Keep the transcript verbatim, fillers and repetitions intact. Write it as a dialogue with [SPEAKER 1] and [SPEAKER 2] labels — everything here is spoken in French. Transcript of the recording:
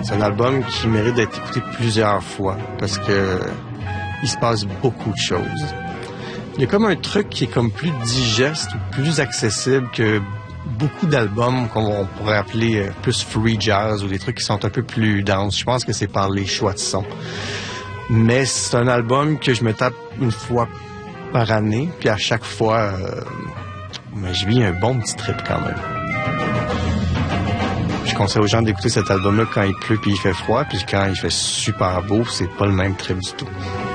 [SPEAKER 1] C'est un album qui mérite d'être écouté plusieurs fois parce que il se passe beaucoup de choses. Il y a comme un truc qui est comme plus digeste ou plus accessible que beaucoup d'albums qu'on pourrait appeler plus free jazz ou des trucs qui sont un peu plus denses. Je pense que c'est par les choix de son. Mais c'est un album que je me tape une fois par année, puis à chaque fois, euh, ben, je vis un bon petit trip quand même. Je conseille aux gens d'écouter cet album-là quand il pleut puis il fait froid, puis quand il fait super beau, c'est pas le même trip du tout.